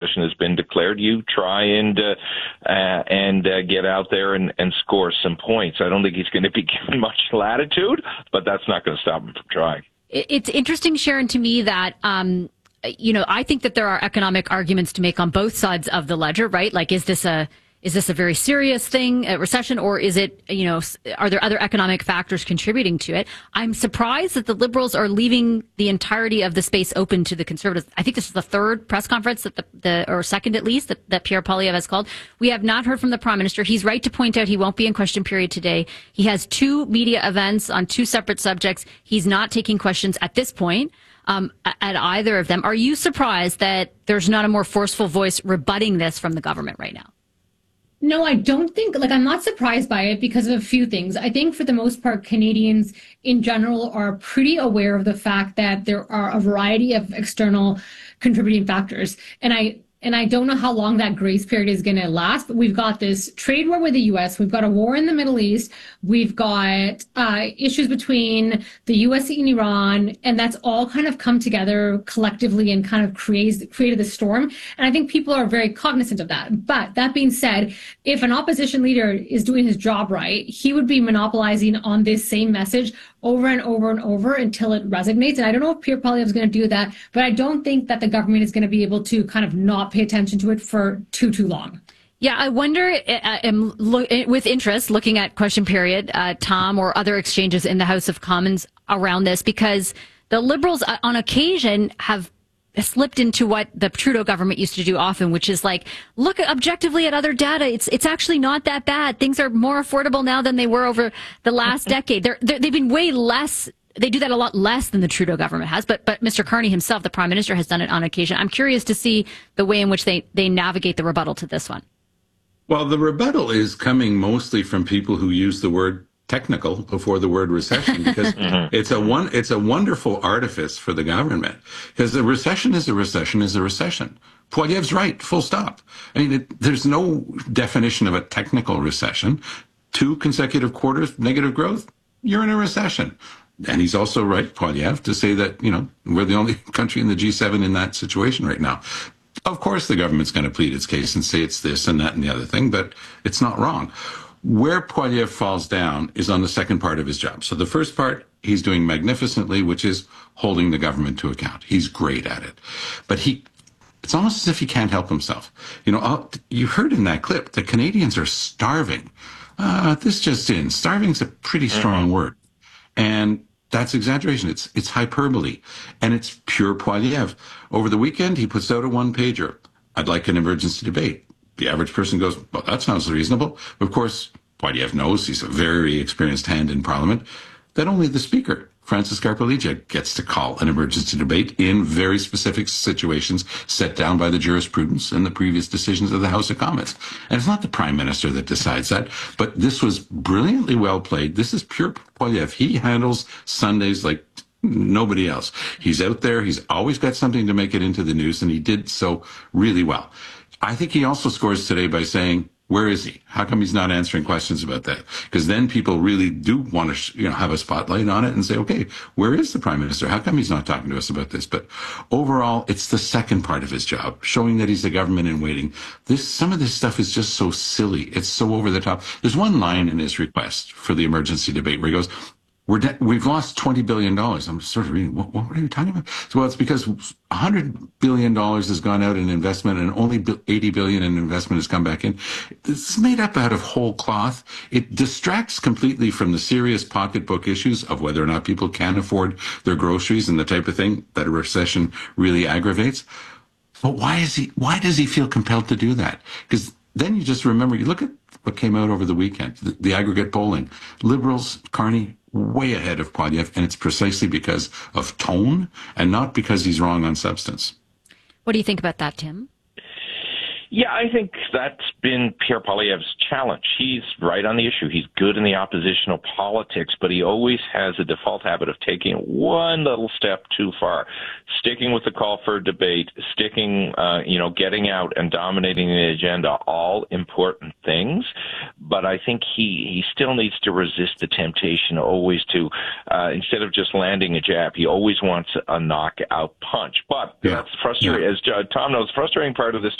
opposition has been declared, you try and get out there and score some points. I don't think he's going to be given much latitude, but that's not going to stop him from trying. It's interesting, Sharon, to me that, I think that there are economic arguments to make on both sides of the ledger, right? Like, is this a very serious thing, a recession, or is it, are there other economic factors contributing to it? I'm surprised that the Liberals are leaving the entirety of the space open to the Conservatives. I think this is the third press conference or second at least, that Pierre Poilievre has called. We have not heard from the Prime Minister. He's right to point out he won't be in question period today. He has 2 media events on 2 separate subjects. He's not taking questions at this point at either of them. Are you surprised that there's not a more forceful voice rebutting this from the government right now? No, I don't think, I'm not surprised by it because of a few things. I think for the most part, Canadians in general are pretty aware of the fact that there are a variety of external contributing factors. And I don't know how long that grace period is going to last, but we've got this trade war with the U.S. We've got a war in the Middle East. We've got issues between the U.S. and Iran, and that's all kind of come together collectively and kind of created the storm. And I think people are very cognizant of that. But that being said, if an opposition leader is doing his job right, he would be monopolizing on this same message over and over and over until it resonates. And I don't know if Pierre Poilievre is going to do that, but I don't think that the government is going to be able to kind of not pay attention to it for too long. Yeah, I wonder, with interest, looking at question period, Tom, or other exchanges in the House of Commons around this, because the Liberals on occasion have slipped into what the Trudeau government used to do often, which is look objectively at other data. It's actually not that bad. Things are more affordable now than they were over the last decade. They've been way less. They do that a lot less than the Trudeau government has, but Mr. Carney himself, the Prime Minister, has done it on occasion. I'm curious to see the way in which they navigate the rebuttal to this one. Well, the rebuttal is coming mostly from people who use the word technical before the word recession, because it's a wonderful artifice for the government, because a recession is a recession is a recession. Poilievre's right, full stop. I mean, there's no definition of a technical recession. 2 consecutive quarters negative growth, you're in a recession. And he's also right, Poilievre, to say that, we're the only country in the G7 in that situation right now. Of course, the government's going to plead its case and say it's this and that and the other thing, but it's not wrong. Where Poilievre falls down is on the second part of his job. So the first part, he's doing magnificently, which is holding the government to account. He's great at it. But it's almost as if he can't help himself. You heard in that clip, the Canadians are starving. This just in. Starving's a pretty strong word. And that's exaggeration. It's hyperbole. And it's pure Poilievre. Over the weekend, he puts out a 1-pager. I'd like an emergency debate. The average person goes, well, that sounds reasonable. Of course, Poilievre knows, he's a very experienced hand in Parliament, that only the Speaker, Francis Scarpelleggia, gets to call an emergency debate in very specific situations set down by the jurisprudence and the previous decisions of the House of Commons. And it's not the Prime Minister that decides that, but this was brilliantly well played. This is pure Poilievre. He handles Sundays like nobody else. He's out there. He's always got something to make it into the news, and he did so really well. I think he also scores today by saying, where is he? How come he's not answering questions about that? Because then people really do want to, have a spotlight on it and say, okay, where is the Prime Minister? How come he's not talking to us about this? But overall, it's the second part of his job, showing that he's the government in waiting. Some of this stuff is just so silly. It's so over the top. There's one line in his request for the emergency debate where he goes, we've lost $20 billion. I'm sort of reading, what are you talking about? So, well, it's because $100 billion has gone out in investment and only $80 billion in investment has come back in. This is made up out of whole cloth. It distracts completely from the serious pocketbook issues of whether or not people can afford their groceries and the type of thing that a recession really aggravates. But why does he feel compelled to do that? Because then you just remember, you look at what came out over the weekend, the aggregate polling. Liberals, Carney, way ahead of Poilievre, and it's precisely because of tone and not because he's wrong on substance. What do you think about that, Tim? Yeah, I think that's been Pierre Poilievre's challenge. He's right on the issue. He's good in the oppositional politics, but he always has a default habit of taking one little step too far, sticking with the call for a debate, getting out and dominating the agenda, all important things. But I think he still needs to resist the temptation always to, instead of just landing a jab, he always wants a knockout punch. But that's frustrating. As Tom knows, the frustrating part of this